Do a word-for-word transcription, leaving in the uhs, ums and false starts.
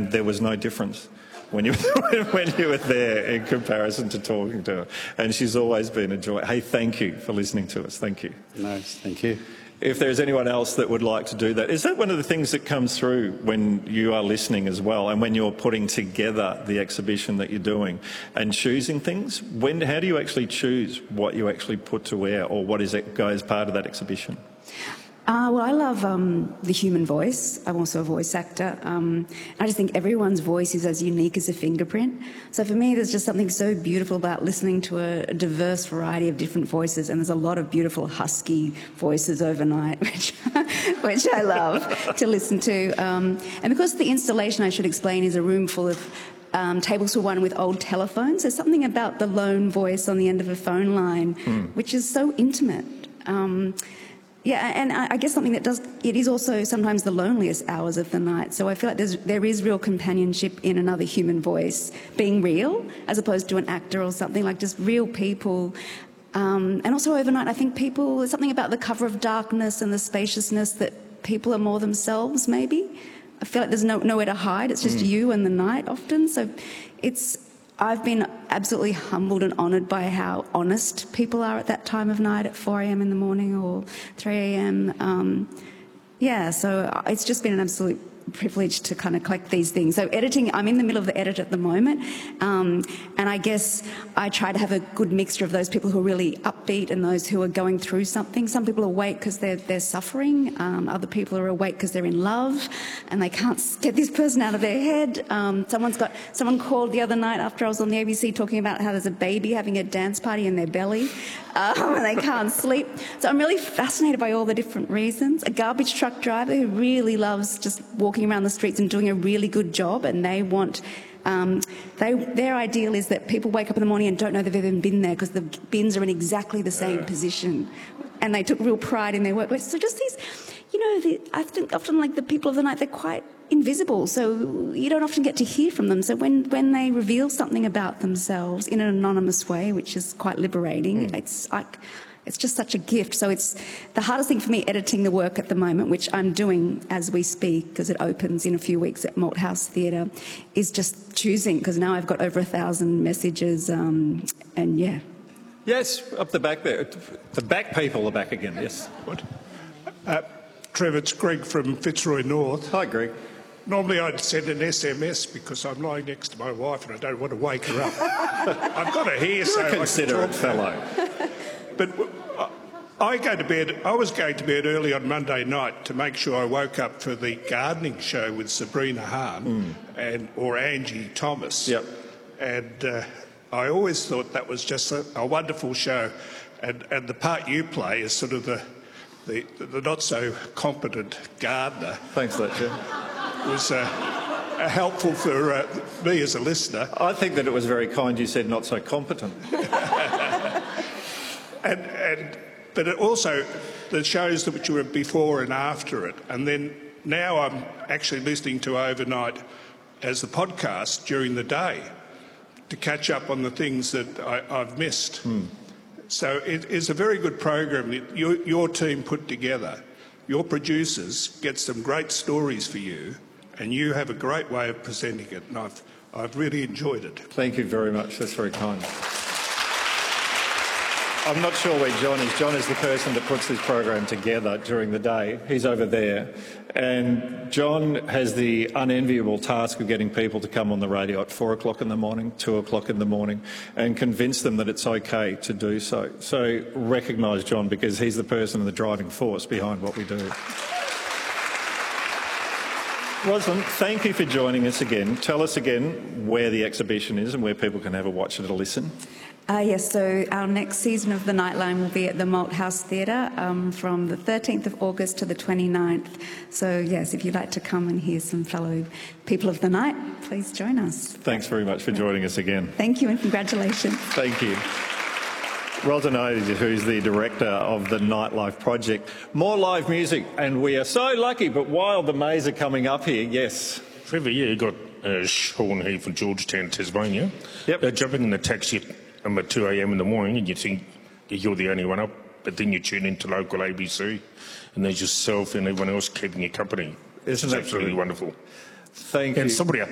and there was no difference when you when you were there in comparison to talking to her. And she's always been a joy. Hey, thank you for listening to us. Thank you. No, thank you. If there's anyone else that would like to do that, is that one of the things that comes through when you are listening as well, and when you're putting together the exhibition that you're doing and choosing things? When, how do you actually choose what you actually put to air, or what is it goes part of that exhibition? Uh, well, I love um, the human voice. I'm also a voice actor. Um, I just think everyone's voice is as unique as a fingerprint. So for me, there's just something so beautiful about listening to a, a diverse variety of different voices, and there's a lot of beautiful husky voices overnight, which, which I love to listen to. Um, and because the installation, I should explain, is a room full of Um, tables for one with old telephones. There's something about the lone voice on the end of a phone line, mm. which is so intimate. Um, yeah, and I, I guess something that does, it is also sometimes the loneliest hours of the night. So I feel like there's, there is real companionship in another human voice being real, as opposed to an actor or something, like just real people. Um, and also overnight, I think people, there's something about the cover of darkness and the spaciousness that people are more themselves, maybe. I feel like there's no, nowhere to hide. It's just mm. you and the night often. So it's, I've been absolutely humbled and honoured by how honest people are at that time of night at four a m in the morning or three a m Um, yeah, so it's just been an absolute privilege to kind of collect these things. So editing, I'm in the middle of the edit at the moment, um, and I guess I try to have a good mixture of those people who are really upbeat and those who are going through something. Some people are awake because they're, they're suffering, um, other people are awake because they're in love and they can't get this person out of their head. Um, someone's got, someone called the other night after I was on the A B C talking about how there's a baby having a dance party in their belly um, and they can't sleep. So I'm really fascinated by all the different reasons. A garbage truck driver who really loves just walking around the streets and doing a really good job, and they want um, they their ideal is that people wake up in the morning and don't know they've even been there because the bins are in exactly the same yeah. position, and they took real pride in their work. So just these, you know, the, I think often like the people of the night, they're quite invisible, so you don't often get to hear from them. So when when they reveal something about themselves in an anonymous way, which is quite liberating, mm. it's like. It's just such a gift. So it's the hardest thing for me editing the work at the moment, which I'm doing as we speak because it opens in a few weeks at Malthouse Theatre, is just choosing, because now I've got over a thousand messages um, and yeah. Yes, up the back there. The back people are back again, yes. What? Uh, Trevor, it's Greg from Fitzroy North. Hi, Greg. Normally I'd send an S M S because I'm lying next to my wife and I don't want to wake her up. I've got her here, You're so a considerate fellow. But I go to bed. I was going to bed early on Monday night to make sure I woke up for the gardening show with Sabrina Hahn mm. and or Angie Thomas. Yep. And uh, I always thought that was just a, a wonderful show. And and the part you play is sort of the the, the not so competent gardener. Thanks for that, Jim. Was uh, helpful for uh, me as a listener. I think that it was very kind you said not so competent. And, and but it also the shows that which were before and after it, and then now I'm actually listening to overnight as the podcast during the day to catch up on the things that I, I've missed. Mm. So it is a very good program that your, your team put together. Your producers get some great stories for you, and you have a great way of presenting it, and I've I've really enjoyed it. Thank you very much. That's very kind. I'm not sure where John is. John is the person that puts this program together during the day. He's over there. And John has the unenviable task of getting people to come on the radio at four o'clock in the morning, two o'clock in the morning, and convince them that it's okay to do so. So recognise John, because he's the person and the driving force behind what we do. Rosalind, thank you for joining us again. Tell us again where the exhibition is and where people can have a watch and a listen. Uh, yes, so our next season of The Nightline will be at the Malthouse Theatre um, from the thirteenth of August to the twenty-ninth. So, yes, if you'd like to come and hear some fellow people of the night, please join us. Thanks very much for joining us again. Thank you and congratulations. Thank you. Rosalind, who's the director of the Nightlife Project. More live music, and we are so lucky, but while the Mays are coming up here, yes. Trevor, yeah, you got uh, Sean here from Georgetown, Tasmania. Yep. Uh, jumping in the taxi at two a m in the morning and you think you're the only one up, but then you tune into local A B C and there's yourself and everyone else keeping you company. Isn't it's that absolutely good? Wonderful. Thank and you. Somebody